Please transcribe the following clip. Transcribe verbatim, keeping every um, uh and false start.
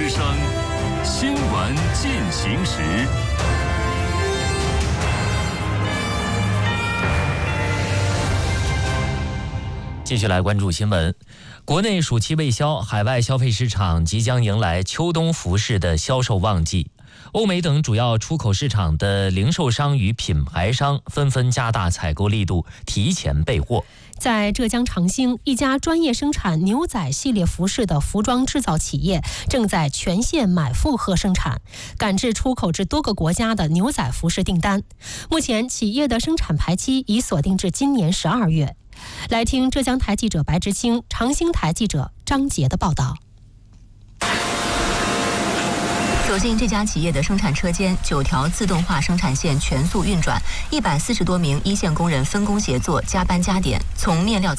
之声新闻进行时。 继续来关注新闻。国内暑期未消，海外消费市场即将迎来秋冬服饰的销售旺季。欧美等主要出口市场的零售商与品牌商纷纷加大采购力度，提前备货。 在浙江长兴，一家专业生产牛仔系列服饰的服装制造企业正在全线买负荷生产，赶制出口至多个国家的牛仔服饰订单。目前，企业的生产排期已锁定至今年十二月。来听浙江台记者白之清、长兴台记者张杰的报道。 走进这家企业的生产车间，九条自动化生产线全速运转，一百四十多名一线工人分工协作，加班加点，从面料